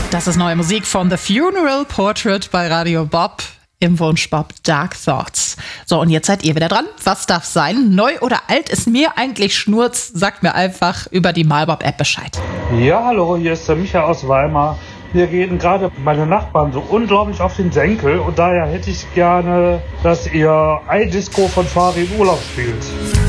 Das ist neue Musik von The Funeral Portrait bei Radio Bob im Wunschbob Dark Thoughts. So, und jetzt seid ihr wieder dran. Was darf sein? Neu oder alt ist mir eigentlich Schnurz. Sagt mir einfach über die MyBob-App Bescheid. Ja, hallo, hier ist der Micha aus Weimar. Mir gehen gerade meine Nachbarn so unglaublich auf den Senkel und daher hätte ich gerne, dass ihr iDisco von Fari im Urlaub spielt.